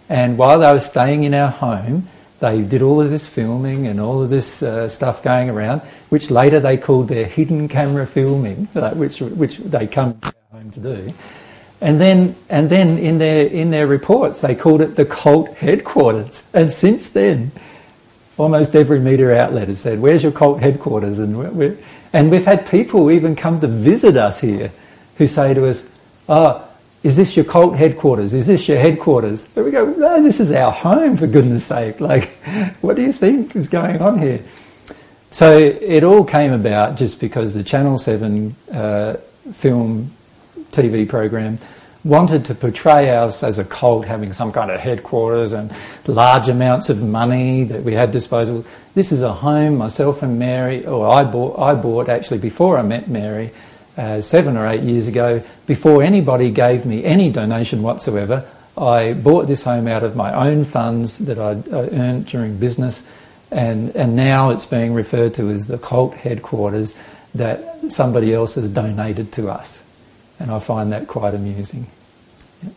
And while they were staying in our home, they did all of this filming and all of this stuff going around, which later they called their hidden camera filming, which they come to our home to do. And then in their reports they called it the cult headquarters. And since then, almost every media outlet has said, "Where's your cult headquarters?" And we've had people even come to visit us here who say to us, "Oh, is this your cult headquarters? Is this your headquarters?" And we go, "No, this is our home, for goodness sake. Like, what do you think is going on here?" So it all came about just because the Channel 7 film TV program wanted to portray us as a cult having some kind of headquarters and large amounts of money that we had disposable. This is a home myself and Mary, or I bought actually before I met Mary, 7 or 8 years ago, before anybody gave me any donation whatsoever. I bought this home out of my own funds that I earned during business, and now it's being referred to as the cult headquarters that somebody else has donated to us. And I find that quite amusing. Yeah.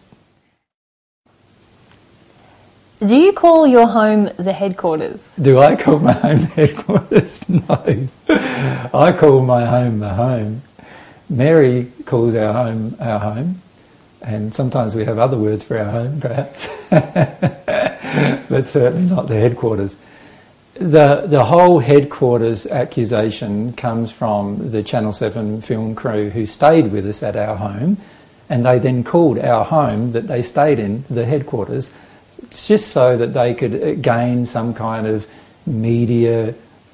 Do you call your home the headquarters? Do I call my home the headquarters? No. I call my home the home. Mary calls our home, and sometimes we have other words for our home, perhaps, but certainly not the headquarters. The whole headquarters accusation comes from the Channel 7 film crew who stayed with us at our home, and they then called our home that they stayed in the headquarters, just so that they could gain some kind of media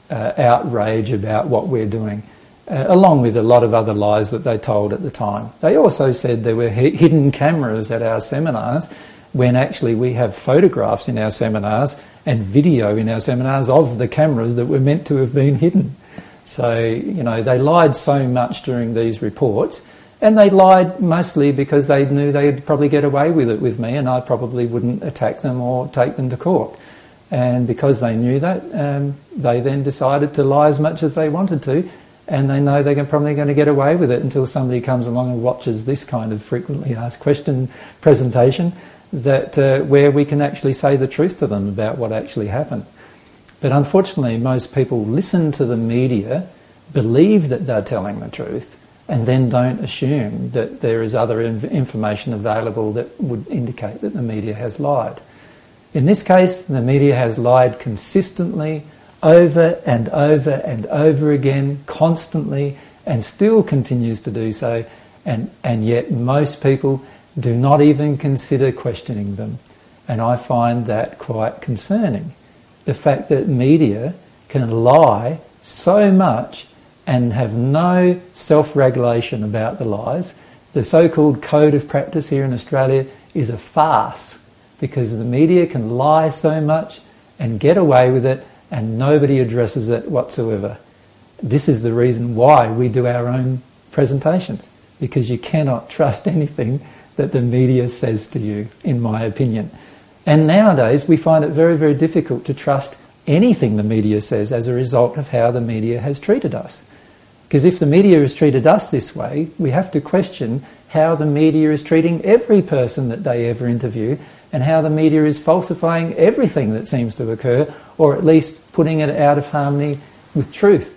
outrage about what we're doing, along with a lot of other lies that they told at the time. They also said there were hidden cameras at our seminars, when actually we have photographs in our seminars and video in our seminars of the cameras that were meant to have been hidden. So, they lied so much during these reports, and they lied mostly because they knew they'd probably get away with it with me, and I probably wouldn't attack them or take them to court. And because they knew that, they then decided to lie as much as they wanted to, and they know they're probably going to get away with it until somebody comes along and watches this kind of frequently asked question presentation that where we can actually say the truth to them about what actually happened. But unfortunately, most people listen to the media, believe that they're telling the truth, and then don't assume that there is other information available that would indicate that the media has lied. In this case, the media has lied consistently, over and over and over again, constantly, and still continues to do so, and yet most people do not even consider questioning them. And I find that quite concerning. The fact that media can lie so much and have no self-regulation about the lies. The so-called code of practice here in Australia is a farce, because the media can lie so much and get away with it, and nobody addresses it whatsoever. This is the reason why we do our own presentations, because you cannot trust anything that the media says to you, in my opinion. And nowadays we find it very, very difficult to trust anything the media says as a result of how the media has treated us. Because if the media has treated us this way, we have to question how the media is treating every person that they ever interview, and how the media is falsifying everything that seems to occur, or at least putting it out of harmony with truth.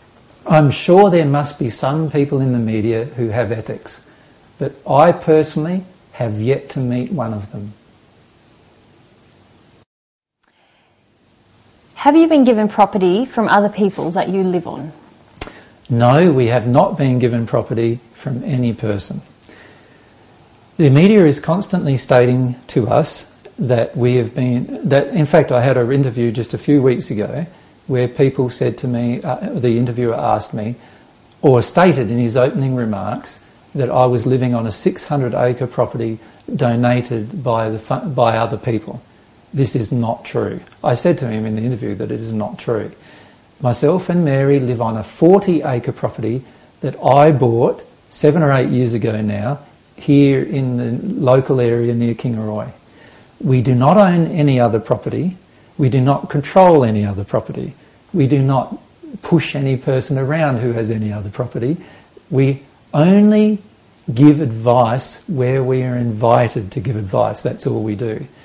I'm sure there must be some people in the media who have ethics, but I personally have yet to meet one of them. Have you been given property from other people that you live on? No, we have not been given property from any person. The media is constantly stating to us that in fact I had an interview just a few weeks ago where people said to me, the interviewer asked me, or stated in his opening remarks, that I was living on a 600-acre property donated by other people. This is not true. I said to him in the interview that it is not true. Myself and Mary live on a 40-acre property that I bought 7 or 8 years ago now, here in the local area near Kingaroy. We do not own any other property. We do not control any other property. We do not push any person around who has any other property. We only give advice where we are invited to give advice. That's all we do.